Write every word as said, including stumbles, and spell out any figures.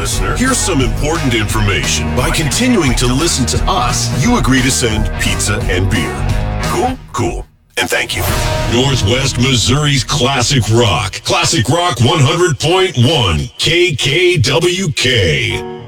listener, here's some important information. By continuing to listen to us, you agree to send pizza and beer. Cool? Cool. And thank you. Northwest Missouri's Classic Rock. Classic Rock one hundred point one K K W K.